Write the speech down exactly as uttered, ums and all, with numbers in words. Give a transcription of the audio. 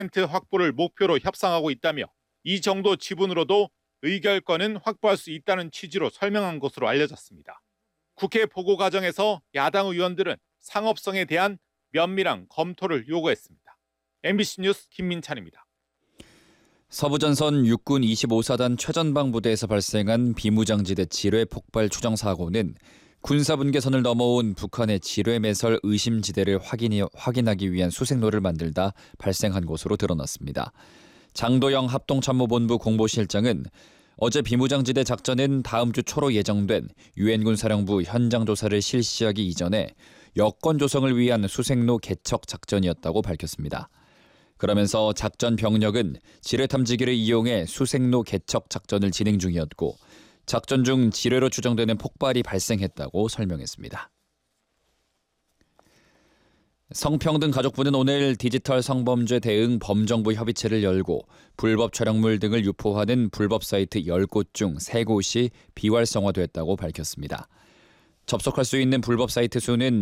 퍼센트 확보를 목표로 협상하고 있다며 이 정도 지분으로도 의결권은 확보할 수 있다는 취지로 설명한 것으로 알려졌습니다. 국회 보고 과정에서 야당 의원들은 상업성에 대한 면밀한 검토를 요구했습니다. 엠비씨 뉴스 김민찬입니다. 서부전선 육군 이십오 사단 최전방 부대에서 발생한 비무장지대 지뢰 폭발 추정 사고는 군사분계선을 넘어온 북한의 지뢰 매설 의심지대를 확인이, 확인하기 위한 수색로를 만들다 발생한 것으로 드러났습니다. 장도영 합동참모본부 공보실장은 어제 비무장지대 작전은 다음 주 초로 예정된 유엔군 사령부 현장 조사를 실시하기 이전에 여건 조성을 위한 수색로 개척 작전이었다고 밝혔습니다. 그러면서 작전 병력은 지뢰 탐지기를 이용해 수색로 개척 작전을 진행 중이었고 작전 중 지뢰로 추정되는 폭발이 발생했다고 설명했습니다. 성평등가족부는 오늘 디지털 성범죄 대응 범정부 협의체를 열고 불법 촬영물 등을 유포하는 불법 사이트 열 곳 중 세 곳이 비활성화됐다고 밝혔습니다. 접속할 수 있는 불법 사이트 수는